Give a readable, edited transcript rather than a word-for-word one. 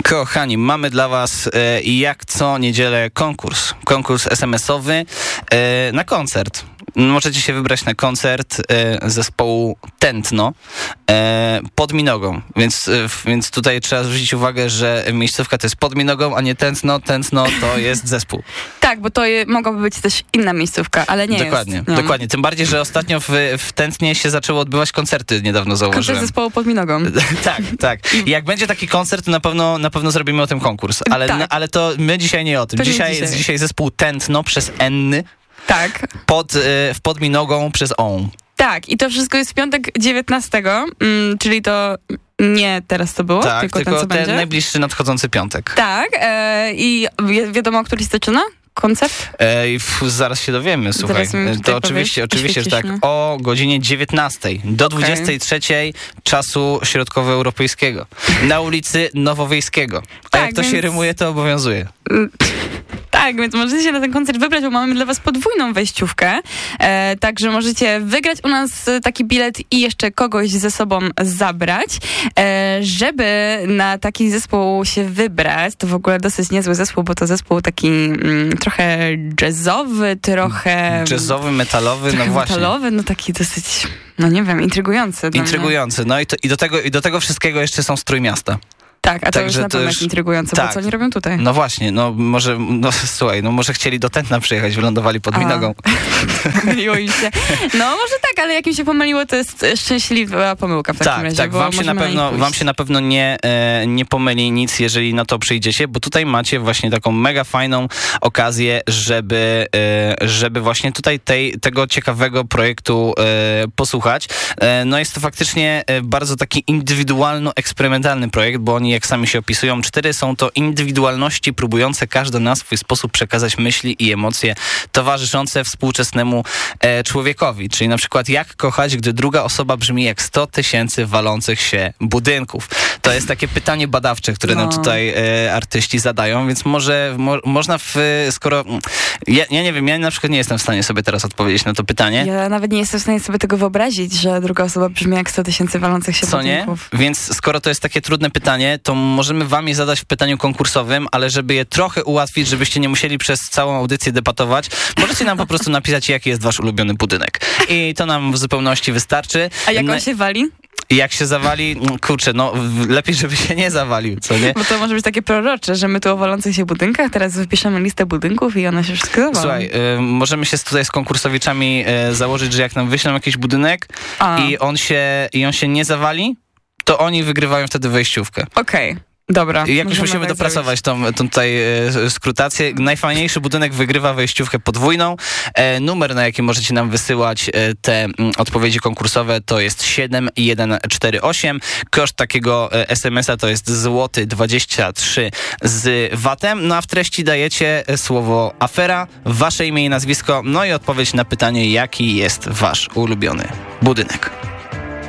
Kochani, mamy dla was jak co niedzielę konkurs SMS-owy na koncert. Możecie się wybrać na koncert zespołu Tętno pod Minogą, więc tutaj trzeba zwrócić uwagę, że miejscówka to jest pod Minogą, a nie Tętno. Tętno to jest zespół. Tak, bo to mogłaby być też inna miejscówka, ale nie dokładnie, jest. Dokładnie, tym bardziej, że ostatnio w Tętnie się zaczęło odbywać koncerty, niedawno zauważyłem. Koncert zespołu pod Minogą. Tak. I jak będzie taki koncert, to na pewno zrobimy o tym konkurs, ale to my dzisiaj nie o tym. Dzisiaj zespół Tętno przez N. Tak. Pod Minogą przez O. Tak, i to wszystko jest w piątek 19, czyli to nie teraz to było, tak, tylko ten, co będzie. Najbliższy nadchodzący piątek. Tak, i wiadomo, o której się zaczyna koncert? Zaraz się dowiemy, słuchaj. To oczywiście, że tak. O godzinie 19 do 23 czasu środkowoeuropejskiego. Na ulicy Nowowiejskiego. A jak to się rymuje, to obowiązuje. Tak, więc możecie się na ten koncert wybrać, bo mamy dla was podwójną wejściówkę. Także możecie wygrać u nas taki bilet i jeszcze kogoś ze sobą zabrać. Żeby na taki zespół się wybrać, to w ogóle dosyć niezły zespół, bo to zespół taki trochę jazzowy, trochę... Jazzowy, metalowy, no właśnie. Metalowy, no taki dosyć, no nie wiem, intrygujący. Intrygujący, no i do tego wszystkiego jeszcze są z Trójmiasta. Tak, a to już na pewno jest intrygujące, bo co oni robią tutaj? No właśnie, może chcieli do Tętna przyjechać, wylądowali pod Minogą. Pomyliło im się. No może tak, ale jak mi się pomyliło, to jest szczęśliwa pomyłka w takim razie. Tak, wam się na pewno nie pomyli nic, jeżeli na to przyjdziecie, bo tutaj macie właśnie taką mega fajną okazję, żeby właśnie tutaj tego ciekawego projektu posłuchać. No jest to faktycznie bardzo taki indywidualno-eksperymentalny projekt, bo oni, jak sami się opisują, 4 są to indywidualności próbujące każda na swój sposób przekazać myśli i emocje towarzyszące współczesnemu człowiekowi. Czyli na przykład jak kochać, gdy druga osoba brzmi jak 100 000 walących się budynków. To jest takie pytanie badawcze, które nam tutaj artyści zadają, więc można skoro... Ja nie wiem, ja na przykład nie jestem w stanie sobie teraz odpowiedzieć na to pytanie. Ja nawet nie jestem w stanie sobie tego wyobrazić, że druga osoba brzmi jak 100 000 walących się budynków. Nie? Więc skoro to jest takie trudne pytanie, to możemy wam je zadać w pytaniu konkursowym, ale żeby je trochę ułatwić, żebyście nie musieli przez całą audycję debatować, możecie nam po prostu napisać, jaki jest wasz ulubiony budynek. I to nam w zupełności wystarczy. A jak on się wali? Jak się zawali, kurczę, lepiej, żeby się nie zawalił, co nie? Bo to może być takie prorocze, że my tu o walących się budynkach, teraz wypiszemy listę budynków i ona się wszystko zawala. Słuchaj, możemy się tutaj z konkursowiczami założyć, że jak nam wyślą jakiś budynek i on się nie zawali, to oni wygrywają wtedy wejściówkę. Okej. Dobra. Jakoś musimy dopracować tą tutaj skrutację. Najfajniejszy budynek wygrywa wejściówkę podwójną. Numer, na jaki możecie nam wysyłać te odpowiedzi konkursowe, to jest 7148. Koszt takiego SMS-a to jest złoty 23 z VAT-em. No a w treści dajecie słowo afera, wasze imię i nazwisko, no i odpowiedź na pytanie, jaki jest wasz ulubiony budynek.